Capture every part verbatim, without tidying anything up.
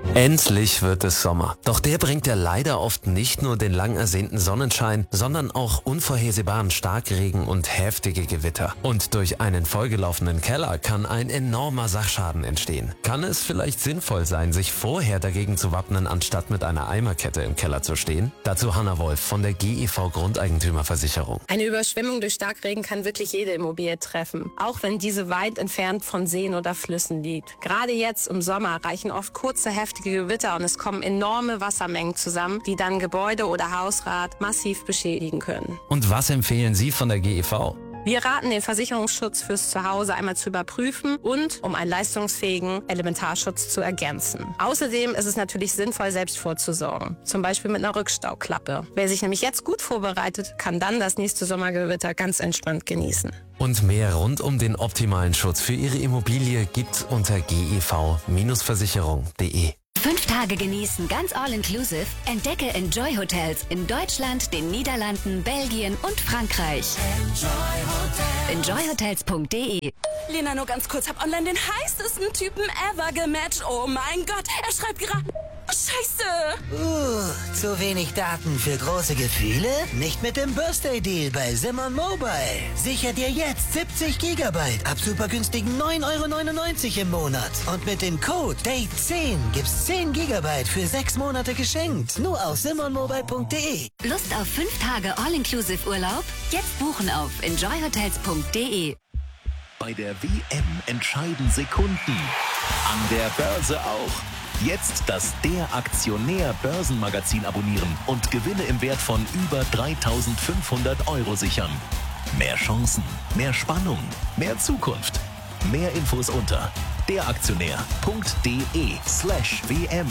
Endlich wird es Sommer. Doch der bringt ja leider oft nicht nur den lang ersehnten Sonnenschein, sondern auch unvorhersehbaren Starkregen und heftige Gewitter. Und durch einen vollgelaufenen Keller kann ein enormer Sachschaden entstehen. Kann es vielleicht sinnvoll sein, sich vorher dagegen zu wappnen, anstatt mit einer Eimerkette im Keller zu stehen? Dazu Hanna Wolf von der G E V Grundeigentümerversicherung. Eine Überschwemmung durch Starkregen kann wirklich jede Immobilie treffen, auch wenn diese weit entfernt von Seen oder Flüssen liegt. Gerade jetzt im Sommer reichen oft kurze, heftige Gewitter und es kommen enorme Wassermengen zusammen, die dann Gebäude oder Hausrat massiv beschädigen können. Und was empfehlen Sie von der G E V? Wir raten, den Versicherungsschutz fürs Zuhause einmal zu überprüfen und um einen leistungsfähigen Elementarschutz zu ergänzen. Außerdem ist es natürlich sinnvoll, selbst vorzusorgen, zum Beispiel mit einer Rückstauklappe. Wer sich nämlich jetzt gut vorbereitet, kann dann das nächste Sommergewitter ganz entspannt genießen. Und mehr rund um den optimalen Schutz für Ihre Immobilie gibt's unter g e v Versicherung punkt de. Fünf Tage genießen, ganz all-inclusive. Entdecke Enjoy Hotels in Deutschland, den Niederlanden, Belgien und Frankreich. Enjoy Hotels. enjoy hotels punkt de. Lena, nur ganz kurz, hab online den heißesten Typen ever gematcht. Oh mein Gott, er schreibt gerade... Scheiße! Uh, zu wenig Daten für große Gefühle? Nicht mit dem Birthday Deal bei Simon Mobile. Sicher dir jetzt siebzig Gigabyte ab super günstigen neun Euro neunundneunzig im Monat. Und mit dem Code Date zehn gibt's zehn Gigabyte für sechs Monate geschenkt. Nur auf simon mobile punkt de. Lust auf fünf Tage All-Inclusive Urlaub? Jetzt buchen auf enjoy hotels punkt de. Bei der W M entscheiden Sekunden. An der Börse auch. Jetzt das Der Aktionär Börsenmagazin abonnieren und Gewinne im Wert von über dreitausendfünfhundert Euro sichern. Mehr Chancen, mehr Spannung, mehr Zukunft. Mehr Infos unter deraktionär punkt de slash wm.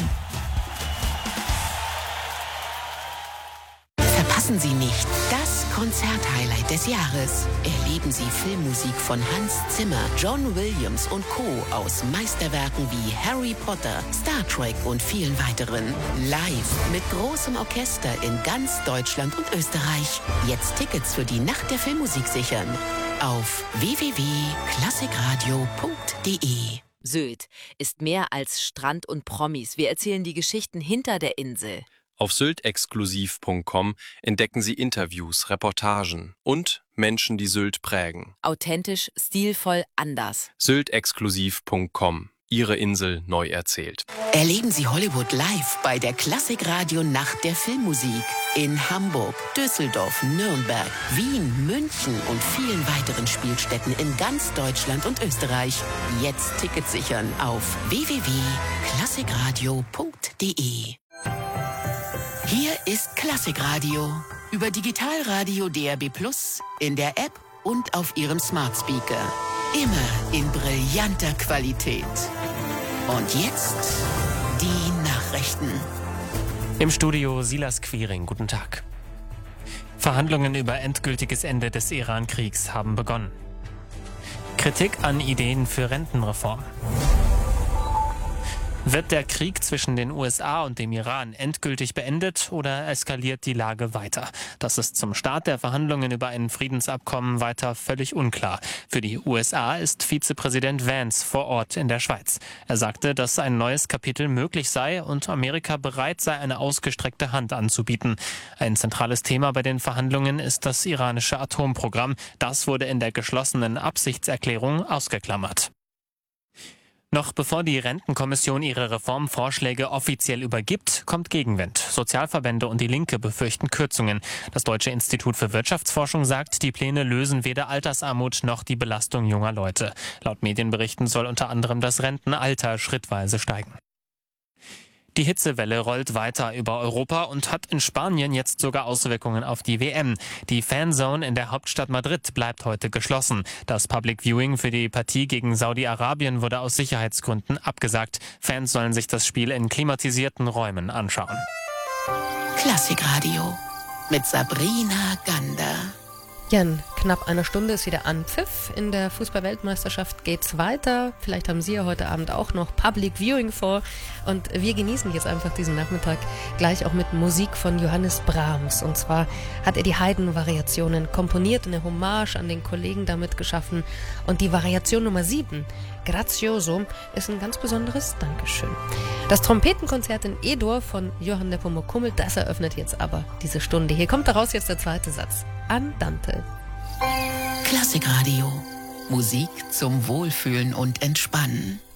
Verpassen Sie nicht das Konzerthighlight des Jahres. Erleben Sie Filmmusik von Hans Zimmer, John Williams und Co. aus Meisterwerken wie Harry Potter, Star Trek und vielen weiteren. Live mit großem Orchester in ganz Deutschland und Österreich. Jetzt Tickets für die Nacht der Filmmusik sichern. Auf w w w punkt klassikradio punkt de. Sylt ist mehr als Strand und Promis. Wir erzählen die Geschichten hinter der Insel. Auf sylt exklusiv punkt com entdecken Sie Interviews, Reportagen und Menschen, die Sylt prägen. Authentisch, stilvoll, anders. sylt exklusiv punkt com. Ihre Insel neu erzählt. Erleben Sie Hollywood live bei der Klassikradio Nacht der Filmmusik. In Hamburg, Düsseldorf, Nürnberg, Wien, München und vielen weiteren Spielstätten in ganz Deutschland und Österreich. Jetzt Tickets sichern auf w w w punkt klassikradio punkt de. Hier ist Klassikradio über Digitalradio D A B plus, in der App und auf Ihrem Smart Speaker. Immer in brillanter Qualität. Und jetzt die Nachrichten. Im Studio Silas Quiring, guten Tag. Verhandlungen über endgültiges Ende des Iran-Kriegs haben begonnen. Kritik an Ideen für Rentenreform. Wird der Krieg zwischen den U S A und dem Iran endgültig beendet oder eskaliert die Lage weiter? Das ist zum Start der Verhandlungen über ein Friedensabkommen weiter völlig unklar. Für die U S A ist Vizepräsident Vance vor Ort in der Schweiz. Er sagte, dass ein neues Kapitel möglich sei und Amerika bereit sei, eine ausgestreckte Hand anzubieten. Ein zentrales Thema bei den Verhandlungen ist das iranische Atomprogramm. Das wurde in der geschlossenen Absichtserklärung ausgeklammert. Noch bevor die Rentenkommission ihre Reformvorschläge offiziell übergibt, kommt Gegenwind. Sozialverbände und die Linke befürchten Kürzungen. Das Deutsche Institut für Wirtschaftsforschung sagt, die Pläne lösen weder Altersarmut noch die Belastung junger Leute. Laut Medienberichten soll unter anderem das Rentenalter schrittweise steigen. Die Hitzewelle rollt weiter über Europa und hat in Spanien jetzt sogar Auswirkungen auf die W M. Die Fanzone in der Hauptstadt Madrid bleibt heute geschlossen. Das Public Viewing für die Partie gegen Saudi-Arabien wurde aus Sicherheitsgründen abgesagt. Fans sollen sich das Spiel in klimatisierten Räumen anschauen. Klassikradio mit Sabrina Gander. Ja, in knapp einer Stunde ist wieder Anpfiff. In der Fußball-Weltmeisterschaft geht's weiter. Vielleicht haben Sie ja heute Abend auch noch Public Viewing vor. Und wir genießen jetzt einfach diesen Nachmittag gleich auch mit Musik von Johannes Brahms. Und zwar hat er die Haydn-Variationen komponiert und eine Hommage an den Kollegen damit geschaffen. Und die Variation Nummer sieben, Grazioso, ist ein ganz besonderes Dankeschön. Das Trompetenkonzert in E-Dur von Johann Nepomuk Hummel, das eröffnet jetzt aber diese Stunde. Hier kommt daraus jetzt der zweite Satz. Andante. Klassikradio. Musik zum Wohlfühlen und Entspannen.